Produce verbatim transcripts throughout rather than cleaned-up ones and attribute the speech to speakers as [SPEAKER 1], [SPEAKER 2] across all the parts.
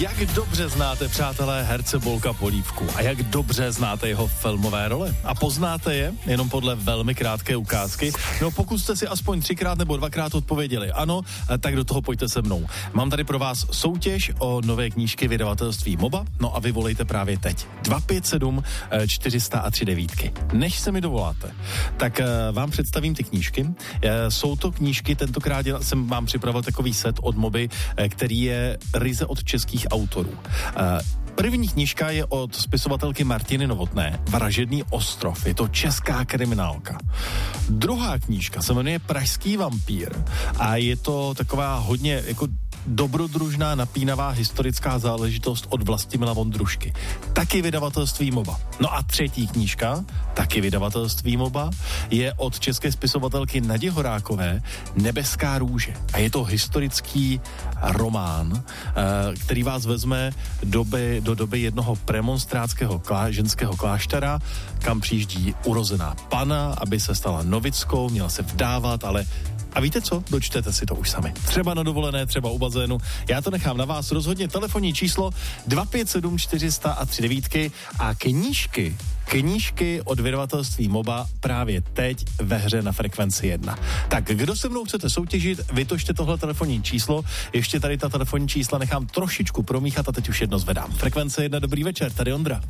[SPEAKER 1] Jak dobře znáte, přátelé, herce Bolka Polívku a jak dobře znáte jeho filmové role? A poznáte je jenom podle velmi krátké ukázky? No pokud jste si aspoň třikrát nebo dvakrát odpověděli ano, tak do toho pojďte se mnou. Mám tady pro vás soutěž o nové knížky vydavatelství Moba, no a vy volejte právě teď. dva pět sedm čtyři nula tři devítky. Než se mi dovoláte, tak vám představím ty knížky. Jsou to knížky, tentokrát jsem vám připravil takový set od Moby, který je ryze od českých autorů. První knížka je od spisovatelky Martiny Novotné, Vražedný ostrov, je to česká kriminálka. Druhá knížka se jmenuje Pražský vampír a je to taková hodně jako dobrodružná, napínavá historická záležitost od Vlastimila Vondrušky. Taky vydavatelství Moba. No a třetí knížka, taky vydavatelství Moba, je od české spisovatelky Nadě Horákové Nebeská růže. A je to historický román, který vás vezme doby, do doby jednoho premonstrátského klá, ženského kláštera, kam přijíždí urozená pana, aby se stala novickou, měla se vdávat, ale a víte co? Dočtete si to už sami. Třeba na dovolené, třeba u bazénu. Já to nechám na vás. Rozhodně telefonní číslo dva pět sedm čtyři nula tři devítky a knížky, knížky od vydavatelství Moba právě teď ve hře na Frekvenci jedna. Tak kdo se mnou chcete soutěžit, vytočte tohle telefonní číslo. Ještě tady ta telefonní čísla nechám trošičku promíchat a teď už jedno zvedám. Frekvence jedna, dobrý večer, tady Ondra.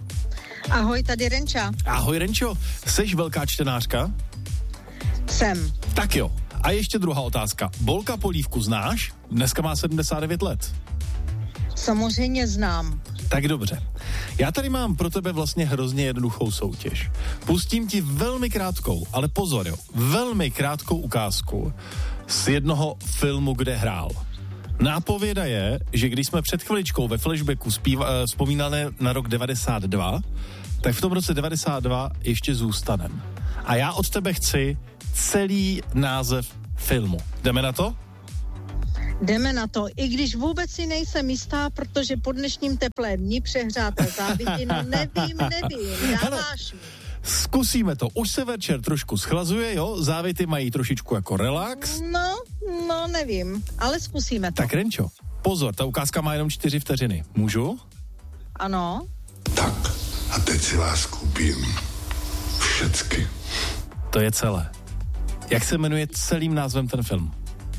[SPEAKER 2] Ahoj, tady Renča.
[SPEAKER 1] Ahoj Renčo, seš velká čtenářka?
[SPEAKER 2] Jsem.
[SPEAKER 1] Tak jo. A ještě druhá otázka. Bolka Polívku znáš? Dneska má sedmdesát devět let.
[SPEAKER 2] Samozřejmě znám.
[SPEAKER 1] Tak dobře. Já tady mám pro tebe vlastně hrozně jednoduchou soutěž. Pustím ti velmi krátkou, ale pozor jo, velmi krátkou ukázku z jednoho filmu, kde hrál. Nápověda je, že když jsme před chviličkou ve flashbacku zpíva, uh, vzpomínali na rok devadesát dva, tak v tom roce devadesát dva ještě zůstanem. A já od tebe chci celý název filmu. Jdeme na to?
[SPEAKER 2] Jdeme na to, i když vůbec si nejsem jistá, protože po dnešním teplém dni přehřáté závěti, no nevím, nevím, já vážu.
[SPEAKER 1] Zkusíme to. Už se večer trošku schlazuje, jo? Závěty mají trošičku jako relax.
[SPEAKER 2] No, no nevím, ale zkusíme to.
[SPEAKER 1] Tak Renčo, pozor, ta ukázka má jenom čtyři vteřiny. Můžu?
[SPEAKER 2] Ano.
[SPEAKER 3] Tak, a teď si vás koupím všecky.
[SPEAKER 1] To je celé. Jak se jmenuje celým názvem ten film?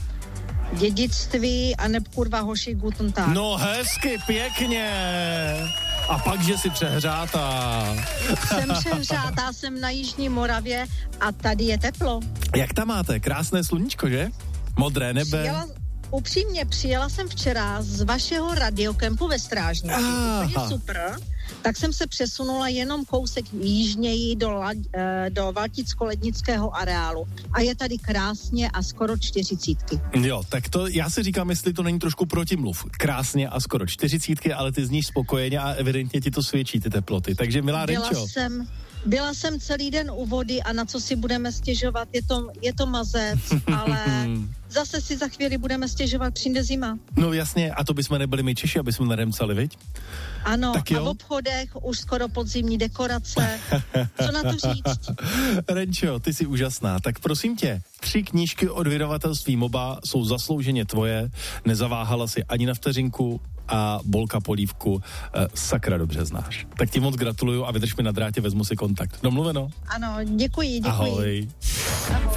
[SPEAKER 2] Dědictví a neb kurva hoši Guten Tag.
[SPEAKER 1] No hezky, pěkně. A pak, že jsi přehřátá.
[SPEAKER 2] Jsem přehřátá, jsem na Jižní Moravě a tady je teplo.
[SPEAKER 1] Jak tam máte? Krásné sluníčko, že? Modré nebe.
[SPEAKER 2] Přijela, upřímně, přijela jsem včera z vašeho radiokempu ve Strážnici. Úplně super. Tak jsem se přesunula jenom kousek jižněji do, do Valticko-Lednického areálu. A je tady krásně a skoro čtyřicítky.
[SPEAKER 1] Jo, tak to já si říkám, jestli to není trošku protimluv. Krásně a skoro čtyřicítky, ale ty zníš spokojeně a evidentně ti to svědčí, ty teploty. Takže milá
[SPEAKER 2] Byla
[SPEAKER 1] Renčo.
[SPEAKER 2] jsem... Byla jsem celý den u vody a na co si budeme stěžovat, je to, je to mazec, ale zase si za chvíli budeme stěžovat, přijde zima.
[SPEAKER 1] No jasně, a to bychom nebyli my Češi, aby jsme neremcali, viď?
[SPEAKER 2] Ano,
[SPEAKER 1] tak
[SPEAKER 2] a v obchodech už skoro podzimní dekorace. Co na to říct?
[SPEAKER 1] Renčo, ty jsi úžasná. Tak prosím tě, tři knížky od vydavatelství Moba jsou zaslouženě tvoje, nezaváhala si ani na vteřinku a Bolka Polívku eh, sakra dobře znáš. Tak ti moc gratuluju a vydrž mi na drátě, vezmu si kontakt. Domluveno?
[SPEAKER 2] Ano, děkuji, děkuji.
[SPEAKER 1] Ahoj.